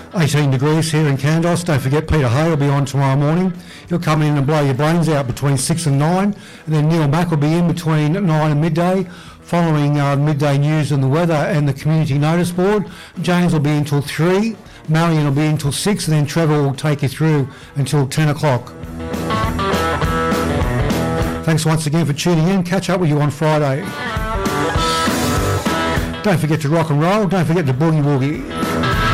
18 degrees here in Kandos. Don't forget Peter Hay will be on tomorrow morning. He'll come in and blow your brains out between 6 and 9. And then Neil Mack will be in between 9 and midday, following midday news and the weather and the community notice board. James will be in till 3. Marion will be in till 6. And then Trevor will take you through until 10 o'clock. Thanks once again for tuning in. Catch up with you on Friday. Don't forget to rock and roll. Don't forget to boogie woogie.